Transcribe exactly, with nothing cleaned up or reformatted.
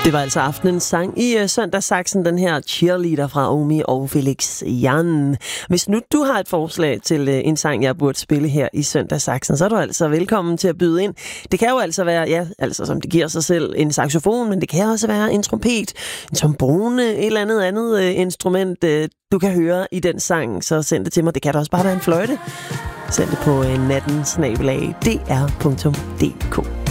Det var altså aftenens sang i uh, Søndagssaksen, den her cheerleader fra Omi og Felix Jan. Hvis nu du har et forslag til uh, en sang, jeg burde spille her i Søndagssaksen, så er du altså velkommen til at byde ind. Det kan jo altså være, ja, altså som det giver sig selv, en saxofon, men det kan også være en trompet, en trombone, et eller andet andet uh, instrument, uh, du kan høre i den sang, så send det til mig. Det kan da også bare være en fløjte. Send det på uh, natten snabel-a d r punktum d k.